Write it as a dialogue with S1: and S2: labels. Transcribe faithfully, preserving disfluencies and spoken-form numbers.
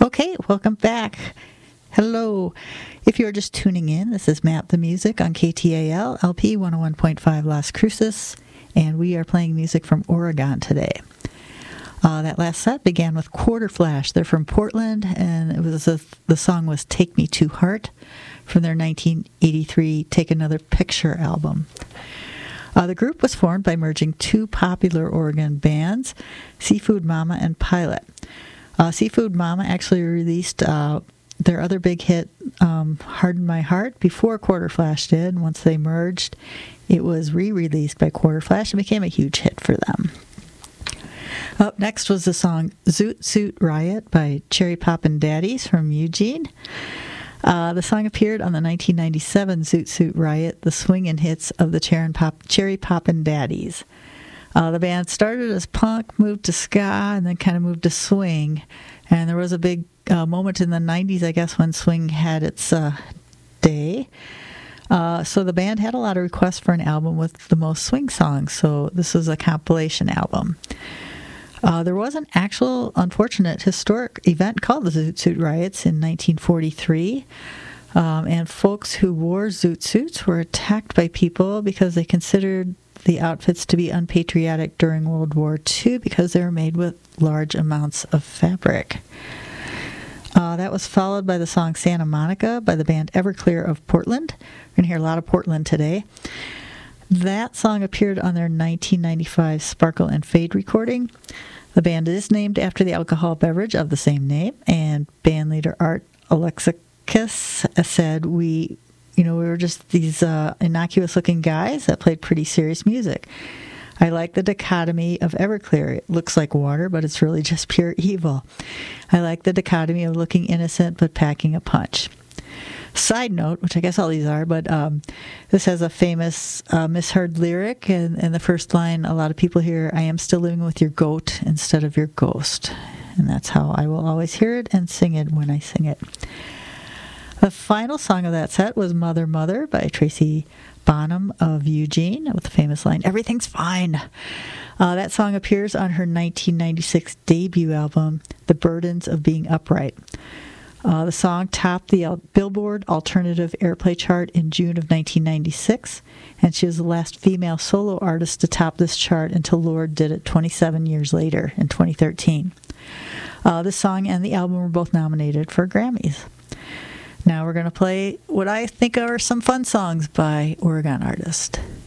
S1: Okay, welcome back. Hello. If you're just tuning in, this is Map the Music on K T A L, L P one oh one point five Las Cruces, and we are playing music from Oregon today. Uh, that last set began with Quarter Flash. They're from Portland, and it was a, the song was Take Me to Heart from their nineteen eighty-three Take Another Picture album. Uh, the group was formed by merging two popular Oregon bands, Seafood Mama and Pilot. Uh, Seafood Mama actually released uh, their other big hit, um, Harden My Heart, before Quarter Flash did. Once they merged, it was re-released by Quarter Flash and became a huge hit for them. Up next was the song Zoot Suit Riot by Cherry Poppin' Daddies from Eugene. Uh, the song appeared on the nineteen ninety-seven Zoot Suit Riot, the swingin' hits of the Cherry, Pop- Cherry Poppin' Daddies. Uh, the band started as punk, moved to ska, and then kind of moved to swing. And there was a big uh, moment in the nineties, I guess, when swing had its uh, day. Uh, so the band had a lot of requests for an album with the most swing songs, so this was a compilation album. Uh, there was an actual unfortunate historic event called the Zoot Suit Riots in nineteen forty-three, um, and folks who wore zoot suits were attacked by people because they considered the outfits to be unpatriotic during World War Two because they were made with large amounts of fabric. Uh, that was followed by the song Santa Monica by the band Everclear of Portland. We're going to hear a lot of Portland today. That song appeared on their nineteen ninety-five Sparkle and Fade recording. The band is named after the alcohol beverage of the same name, and bandleader Art Alexakis said, we, you know, we were just these uh, innocuous-looking guys that played pretty serious music. I like the dichotomy of Everclear. It looks like water, but it's really just pure evil. I like the dichotomy of looking innocent but packing a punch. Side note, which I guess all these are, but um, this has a famous uh, misheard lyric, and, and the first line, a lot of people hear, I am still living with your goat instead of your ghost. And that's how I will always hear it and sing it when I sing it. The final song of that set was Mother, Mother by Tracy Bonham of Eugene with the famous line, everything's fine. Uh, that song appears on her nineteen ninety-six debut album, The Burdens of Being Upright. Uh, the song topped the Al- Billboard Alternative Airplay chart in June of nineteen ninety-six, and she was the last female solo artist to top this chart until Lorde did it twenty-seven years later in twenty thirteen. Uh, this song and the album were both nominated for Grammys. Now we're going to play what I think are some fun songs by Oregon artists.